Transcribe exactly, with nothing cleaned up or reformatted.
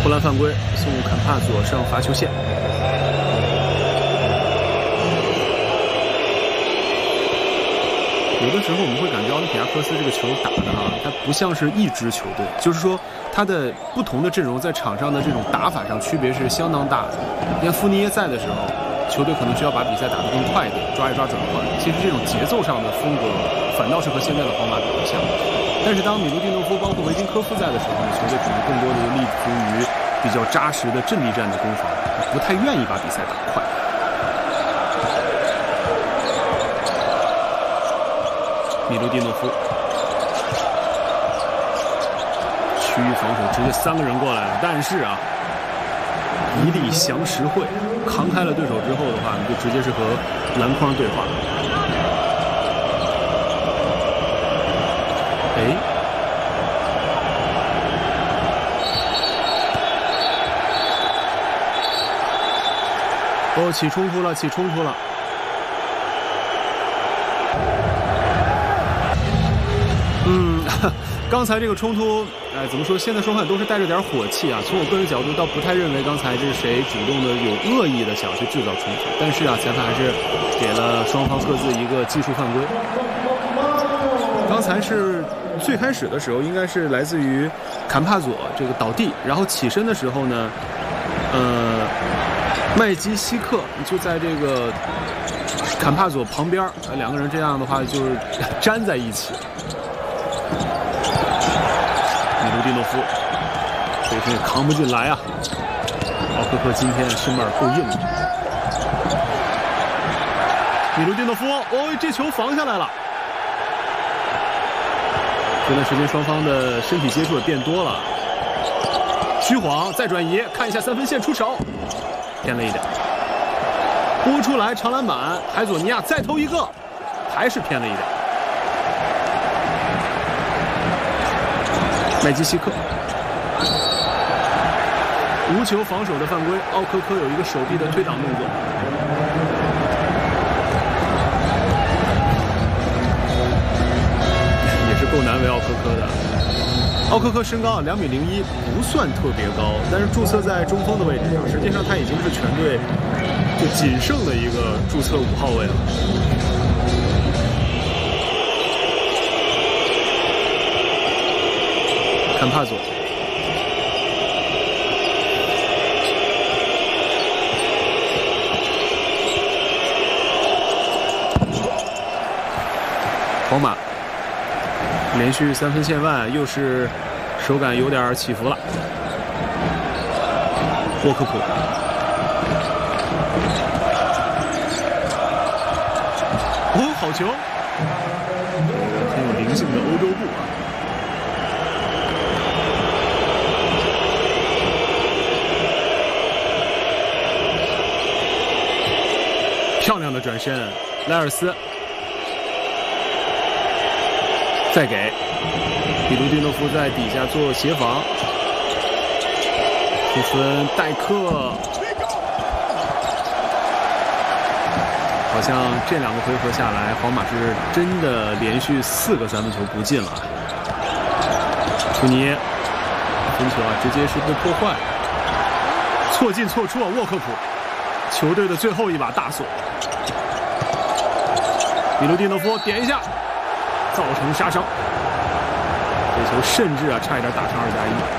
兰犯规，送坎帕佐上罚球线。有的时候我们会感觉奥林匹亚科斯这个球打的啊，它不像是一支球队，就是说它的不同的阵容在场上的这种打法上区别是相当大的。你看富尼耶在的时候，球队可能需要把比赛打得更快一点，抓一抓转换。其实这种节奏上的风格反倒是和现在的皇马比较像。但是当米卢蒂诺夫包括维金科夫在的时候呢，球队可能更多的立足于比较扎实的阵地战的攻防，不太愿意把比赛打快。米卢蒂诺夫区域防守直接三个人过来了，但是啊，一力降十会，扛开了对手之后的话，你就直接是和篮筐对话。哎，哦，起冲突了，起冲突了。嗯，刚才这个冲突，哎，怎么说？现在双方都是带着点火气啊。从我个人角度，倒不太认为刚才这是谁主动的有恶意的想去制造冲突。但是啊，裁判还是给了双方各自一个技术犯规。刚才是最开始的时候，应该是来自于坎帕佐这个倒地，然后起身的时候呢，呃，麦基希克就在这个坎帕佐旁边，呃，两个人这样的话就是粘在一起。米卢蒂诺夫，这是扛不进来啊！奥科克今天身板够硬的。米卢蒂诺夫，哦，这球防下来了。这段时间双方的身体接触也变多了。虚晃再转移，看一下三分线出手，偏了一点。拨出来长篮板，海佐尼亚再投一个，还是偏了一点。麦基希克无球防守的犯规，奥科科有一个手臂的推挡动作。也是够难为奥科科的。奥科科身高啊两米零一，不算特别高，但是注册在中锋的位置上，实际上他已经是全队就仅剩的一个注册五号位了。坎帕佐，皇马连续三分线外，又是手感有点起伏了。沃克普，哦，好球！很有灵性的欧洲步啊。漂亮的转身，莱尔斯再给比卢蒂诺夫在底下做协防，库芬代克，好像这两个回合下来，皇马是真的连续四个三分球不进了。图尼分球啊，直接是被破坏，错进错出啊！沃克普，球队的最后一把大锁。米卢蒂诺夫点一下，造成杀伤。这球甚至啊差一点打成二加一。